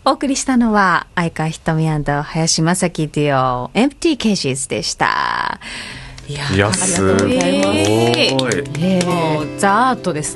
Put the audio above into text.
お送りしたのは相川ひとみ&林正樹デュオ Empty Cages でした。 いやすごい、 もうザ・アートです